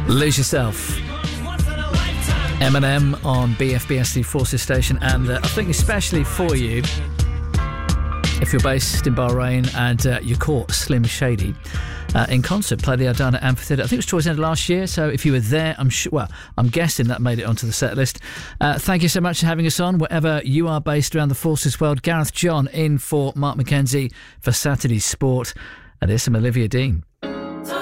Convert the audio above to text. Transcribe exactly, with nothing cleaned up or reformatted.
Lose Yourself. Eminem on B F B S, the Forces station, and uh, I think especially for you, if you're based in Bahrain and uh, you caught Slim Shady uh, in concert, played the Adana Amphitheatre. I think it was towards the end of last year, so if you were there, I'm sure, well, I'm guessing that made it onto the set list. Uh, thank you so much for having us on, wherever you are based around the Forces world. Gareth John in for Mark McKenzie for Saturday Sport. And here's some Olivia Dean.